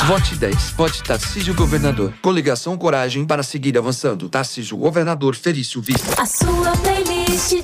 Vote 10. Vote Tarcísio Governador. Coligação Coragem para seguir avançando. Tarcísio Governador Felício Vista. A sua playlist